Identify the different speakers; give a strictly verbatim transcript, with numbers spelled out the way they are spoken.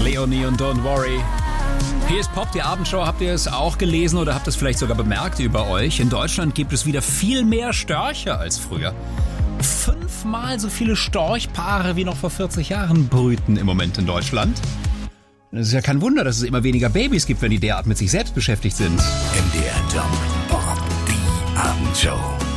Speaker 1: Leonie und Don't Worry. Hier ist Pop, die Abendshow. Habt ihr es auch gelesen oder habt es vielleicht sogar bemerkt über euch? In Deutschland gibt es wieder viel mehr Störche als früher. Fünfmal so viele Storchpaare wie noch vor vierzig Jahren brüten im Moment in Deutschland. Es ist ja kein Wunder, dass es immer weniger Babys gibt, wenn die derart mit sich selbst beschäftigt sind.
Speaker 2: M D R Jump, Pop, die Abendshow.